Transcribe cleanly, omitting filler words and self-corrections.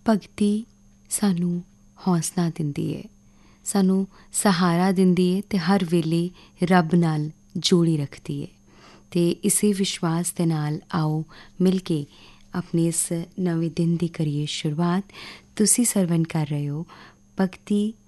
ਭਗਤੀ ਸਾਨੂੰ ਹੌਸਲਾ ਦਿੰਦੀ ਹੈ, ਸਾਨੂੰ ਸਹਾਰਾ ਦਿੰਦੀ ਹੈ ਅਤੇ ਹਰ ਵੇਲੇ ਰੱਬ ਨਾਲ ਜੋੜੀ ਰੱਖਦੀ ਹੈ। ਅਤੇ ਇਸੇ ਵਿਸ਼ਵਾਸ ਦੇ ਨਾਲ ਆਓ ਮਿਲ ਕੇ ਆਪਣੇ ਇਸ ਨਵੇਂ ਦਿਨ ਦੀ ਕਰੀਏ ਸ਼ੁਰੂਆਤ। ਤੁਸੀਂ ਸਰਵਣ ਕਰ ਰਹੇ ਹੋ ਭਗਤੀ